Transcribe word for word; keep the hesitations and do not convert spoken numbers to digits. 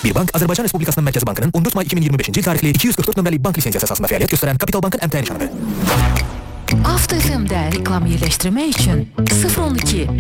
Bir bank Azərbaycan Respublikasının Mərkəzi Bankının on dörd may iki min iyirmi beşinci il tarixli iki yüz qırx dörd nömrəli bank lisenziyası əsasında fəaliyyət göstərən Kapital Bankın əmtəə nişanıdır. Avto F M-də reklam yerləşdirmək üçün sıfır on iki